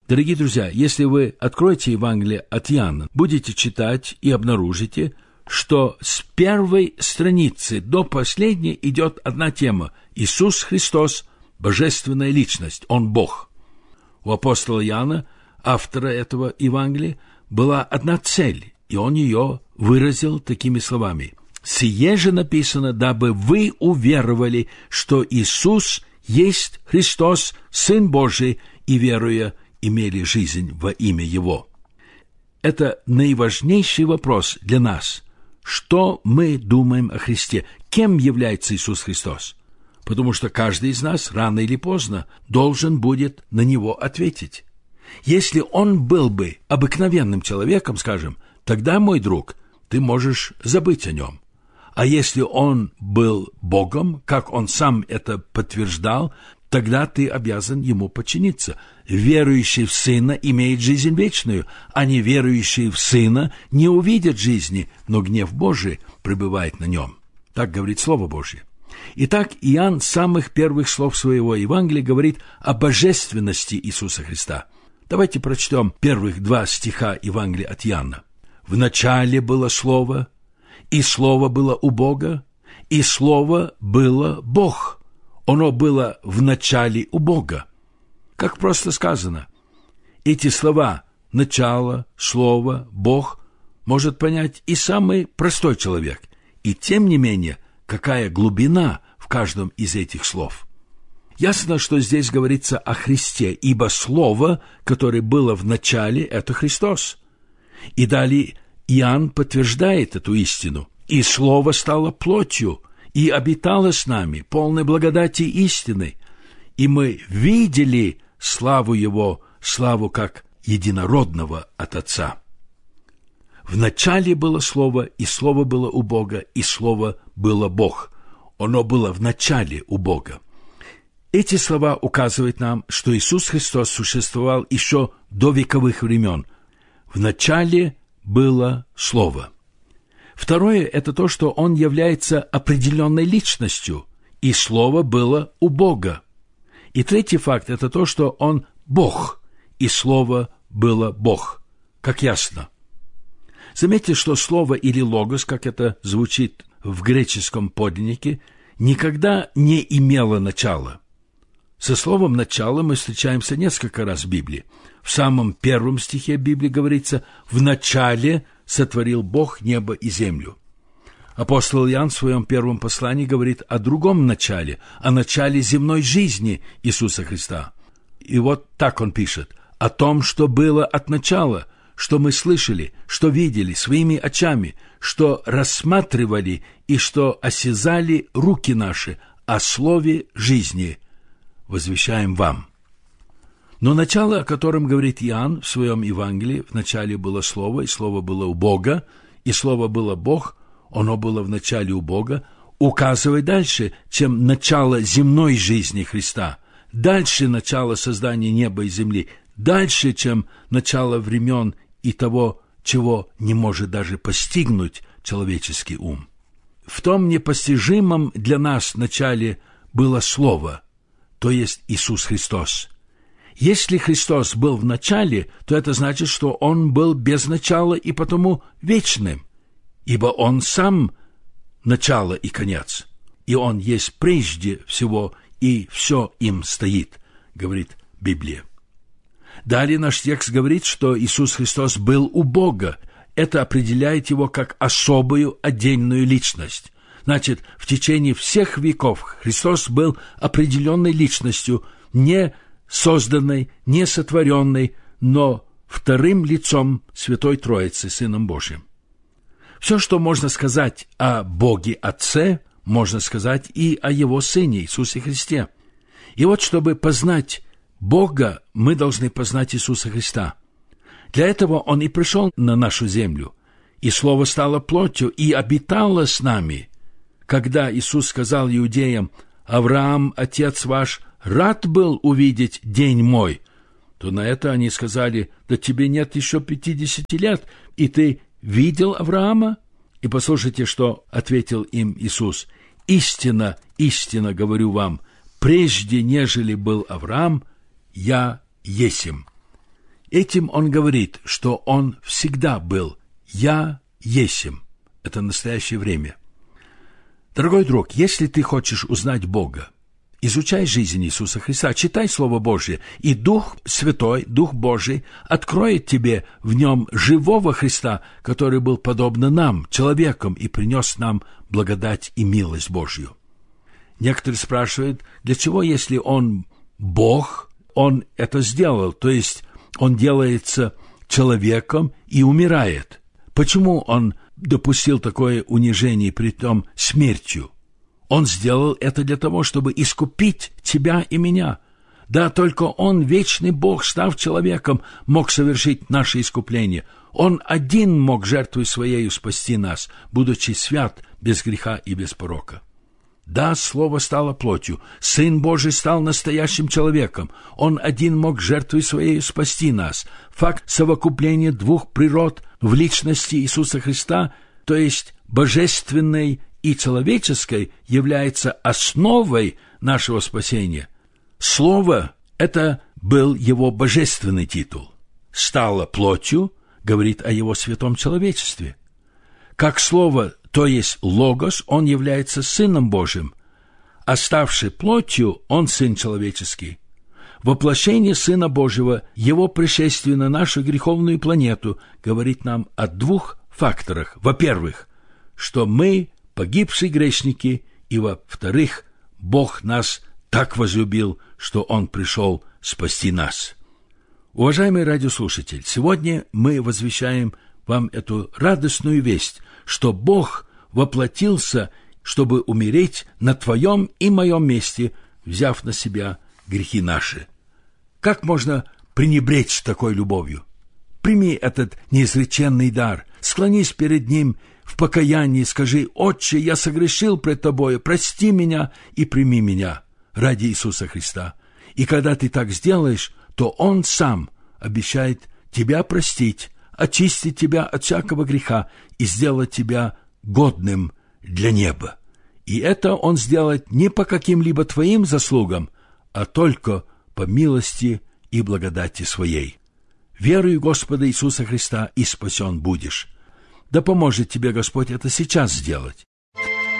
Дорогие друзья, если вы откроете Евангелие от Иоанна, будете читать и обнаружите, что с первой страницы до последней идет одна тема – Иисус Христос – божественная личность, Он Бог. У апостола Иоанна, автора этого Евангелия, была одна цель, и он ее выразил такими словами: «Сие же написано, дабы вы уверовали, что Иисус есть Христос, Сын Божий, и, веруя, имели жизнь во имя Его». Это наиважнейший вопрос для нас. Что мы думаем о Христе? Кем является Иисус Христос? Потому что каждый из нас рано или поздно должен будет на него ответить. Если он был бы обыкновенным человеком, скажем, тогда, мой друг, ты можешь забыть о нем. А если он был Богом, как он сам это подтверждал, тогда ты обязан ему подчиниться. Верующий в Сына имеет жизнь вечную, а неверующий в Сына не увидит жизни, но гнев Божий пребывает на нем. Так говорит Слово Божье. Итак, Иоанн с самых первых слов своего Евангелия говорит о божественности Иисуса Христа. Давайте прочтем первых 2 стиха Евангелия от Иоанна. «В начале было Слово, и Слово было у Бога, и Слово было Бог. Оно было в начале у Бога». Как просто сказано. Эти слова «начало», «слово», «Бог» может понять и самый простой человек. И тем не менее, какая глубина в каждом из этих слов. Ясно, что здесь говорится о Христе, ибо Слово, которое было в начале, это Христос. И далее Иоанн подтверждает эту истину. «И Слово стало плотью, и обитало с нами, полной благодати и истины, и мы видели славу Его, славу как единородного от Отца». В начале было Слово, и Слово было у Бога, и Слово было Бог. Оно было в начале у Бога. Эти слова указывают нам, что Иисус Христос существовал еще до вековых времен. В начале было Слово. Второе – это то, что Он является определенной личностью, и Слово было у Бога. И третий факт – это то, что Он Бог, и Слово было Бог. Как ясно. Заметьте, что слово или логос, как это звучит в греческом подлиннике, никогда не имело начала. Со словом «начало» мы встречаемся несколько раз в Библии. В самом первом стихе Библии говорится: «В начале сотворил Бог небо и землю». Апостол Иоанн в своем первом послании говорит о другом начале, о начале земной жизни Иисуса Христа. И вот так он пишет: «О том, что было от начала, что мы слышали, что видели своими очами, что рассматривали и что осязали руки наши, о слове жизни возвещаем вам». Но начало, о котором говорит Иоанн в своем Евангелии: «В начале было Слово, и Слово было у Бога, и Слово было Бог, оно было в начале у Бога», указывает дальше, чем начало земной жизни Христа, дальше начало создания неба и земли, дальше, чем начало времен и того, чего не может даже постигнуть человеческий ум. В том непостижимом для нас начале было Слово, то есть Иисус Христос. Если Христос был в начале, то это значит, что Он был без начала и потому вечным, ибо Он сам начало и конец, и Он есть прежде всего, и все им стоит, говорит Библия. Далее наш текст говорит, что Иисус Христос был у Бога. Это определяет Его как особую отдельную личность. Значит, в течение всех веков Христос был определенной личностью, не созданной, не сотворенной, но вторым лицом Святой Троицы, Сыном Божьим. Все, что можно сказать о Боге Отце, можно сказать и о Его Сыне Иисусе Христе. И вот, чтобы познать Бога, мы должны познать Иисуса Христа. Для этого Он и пришел на нашу землю, и Слово стало плотью и обитало с нами. Когда Иисус сказал иудеям: «Авраам, отец ваш, рад был увидеть день мой», то на это они сказали: «Да тебе нет еще 50 лет, и ты видел Авраама?» И послушайте, что ответил им Иисус: «Истинно, истинно говорю вам, прежде нежели был Авраам, я есмь». Этим он говорит, что он всегда был «Я есмь». Это настоящее время. Дорогой друг, если ты хочешь узнать Бога, изучай жизнь Иисуса Христа, читай Слово Божье, и Дух Святой, Дух Божий откроет тебе в нем живого Христа, который был подобно нам, человеком, и принес нам благодать и милость Божью. Некоторые спрашивают, для чего, если Он Бог, Он это сделал, то есть Он делается человеком и умирает. Почему Он допустил такое унижение, притом смертью? Он сделал это для того, чтобы искупить тебя и меня. Да, только Он, вечный Бог, став человеком, мог совершить наше искупление. Он один мог жертвой Своею спасти нас, будучи свят, без греха и без порока. Да, Слово стало плотью, Сын Божий стал настоящим человеком. Он один мог жертвой Своей спасти нас. Факт совокупления двух природ в личности Иисуса Христа, то есть божественной и человеческой, является основой нашего спасения. Слово — это был Его божественный титул. «Стало плотью» говорит о Его святом человечестве. Как Слово, то есть Логос, Он является Сыном Божьим, а ставший плотью, Он Сын человеческий. Воплощение Сына Божьего, Его пришествие на нашу греховную планету говорит нам о двух факторах. Во-первых, что мы погибшие грешники, и во-вторых, Бог нас так возлюбил, что Он пришел спасти нас. Уважаемый радиослушатель, сегодня мы возвещаем вам эту радостную весть, что Бог воплотился, чтобы умереть на твоем и моем месте, взяв на себя грехи наши. Как можно пренебречь такой любовью? Прими этот неизреченный дар, склонись перед Ним в покаянии, скажи: «Отче, я согрешил пред Тобою, прости меня и прими меня ради Иисуса Христа». И когда ты так сделаешь, то Он сам обещает тебя простить, очистить тебя от всякого греха и сделать тебя годным для неба. И это Он сделает не по каким-либо твоим заслугам, а только по милости и благодати Своей. Веруй в Господа Иисуса Христа, и спасен будешь. Да поможет тебе Господь это сейчас сделать.